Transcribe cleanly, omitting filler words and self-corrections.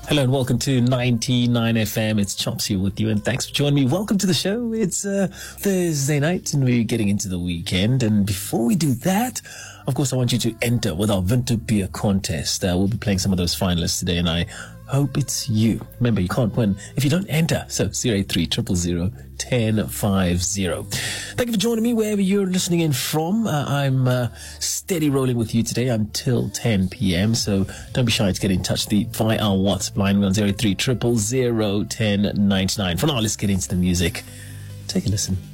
Hello and welcome to 99 FM. It's Chops here with you, and thanks for joining me. Welcome to the show. It's Thursday night and we're getting into the weekend. And before we do that, of course, I want you to enter with our Winter Beer contest. We'll be playing some of those finalists today, and I hope it's you. Remember, you can't win if you don't enter. So 083-000-1050. Thank you for joining me wherever you're listening in from. I'm steady rolling with you today until 10 p.m. So don't be shy to get in touch via our WhatsApp line. We're on 083-000-1099. For now, let's get into the music. Take a listen.